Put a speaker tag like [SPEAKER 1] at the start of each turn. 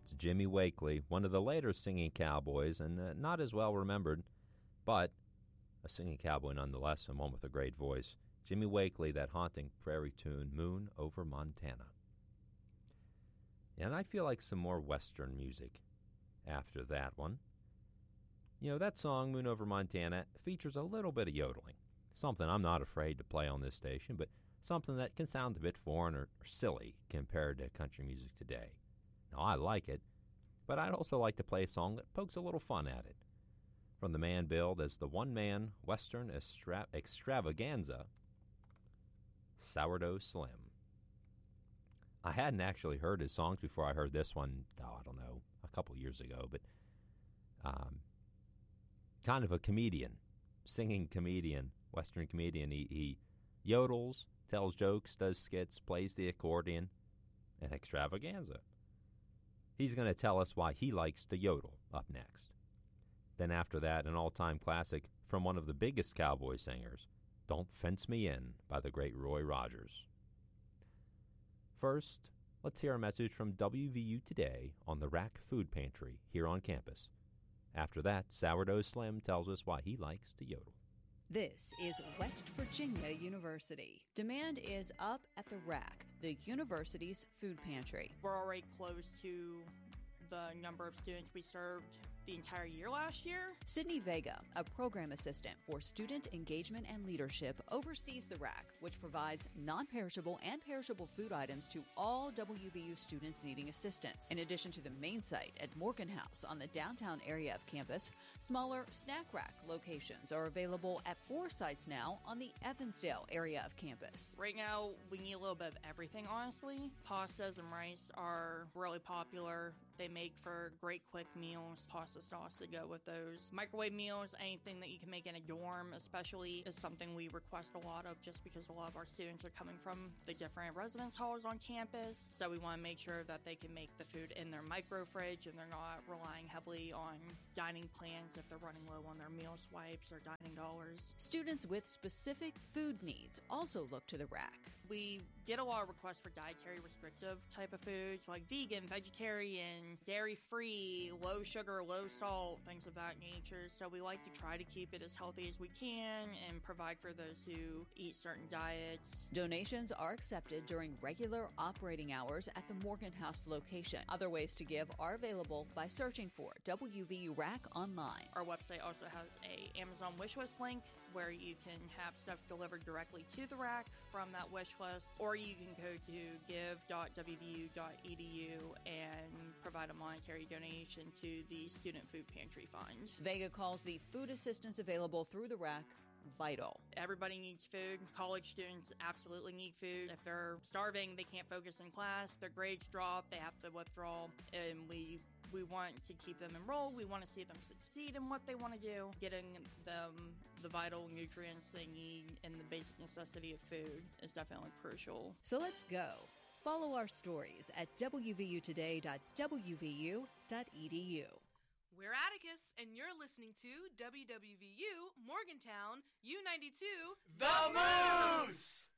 [SPEAKER 1] It's Jimmy Wakely, one of the later singing cowboys, and not as well remembered, but a singing cowboy nonetheless, and one with a great voice. Jimmy Wakely, that haunting prairie tune, Moon Over Montana. And I feel like some more Western music after that one. You know, that song, Moon Over Montana, features a little bit of yodeling. Something I'm not afraid to play on this station, but something that can sound a bit foreign or silly compared to country music today. Now, I like it, but I'd also like to play a song that pokes a little fun at it. From the man billed as the one-man Western extravaganza, Sourdough Slim. I hadn't actually heard his songs before I heard this one, I don't know, a couple years ago, but kind of a comedian, singing comedian, Western comedian. He yodels, tells jokes, does skits, plays the accordion, and extravaganza. He's going to tell us why he likes to yodel up next. Then after that, an all-time classic from one of the biggest cowboy singers, Don't Fence Me In by the great Roy Rogers. First, let's hear a message from WVU Today on the Rack Food Pantry here on campus. After that, Sourdough Slim tells us why he likes to yodel.
[SPEAKER 2] This is West Virginia University. Demand is up at the Rack, the university's food pantry.
[SPEAKER 3] We're already close to the number of students we served the entire year last year.
[SPEAKER 2] Sydney Vega, a program assistant for student engagement and leadership, oversees the Rack, which provides non-perishable and perishable food items to all WVU students needing assistance. In addition to the main site at Morgan House on the downtown area of campus, smaller snack rack locations are available at 4 sites now on the Evansdale area of campus.
[SPEAKER 3] Right now, we need a little bit of everything, honestly. Pastas and rice are really popular. They make for great quick meals, pasta sauce to go with those. Microwave meals, anything that you can make in a dorm especially, is something we request a lot of just because a lot of our students are coming from the different residence halls on campus. So we want to make sure that they can make the food in their micro fridge and they're not relying heavily on dining plans if they're running low on their meal swipes or dining dollars.
[SPEAKER 2] Students with specific food needs also look to the Rack.
[SPEAKER 3] We get a lot of requests for dietary restrictive type of foods like vegan, vegetarian, dairy-free, low sugar, low salt, things of that nature. So we like to try to keep it as healthy as we can and provide for those who eat certain diets.
[SPEAKER 2] Donations are accepted during regular operating hours at the Morgan House location. Other ways to give are available by searching for WVU Rack online.
[SPEAKER 3] Our website also has a Amazon wish list link where you can have stuff delivered directly to the Rack from that wish list, or you can go to give.wvu.edu and provide a monetary donation to the Student Food Pantry Fund.
[SPEAKER 2] Vega calls the food assistance available through the Rack vital.
[SPEAKER 3] Everybody needs food. College students absolutely need food. If they're starving, they can't focus in class, their grades drop, they have to withdraw, and we want to keep them enrolled. We want to see them succeed in what they want to do, getting them the vital nutrients they need and the basic necessity of food is definitely crucial.
[SPEAKER 2] So let's go. Follow our stories at wvutoday.wvu.edu.
[SPEAKER 4] We're Atticus, and you're listening to WWVU Morgantown U92
[SPEAKER 5] The Moose!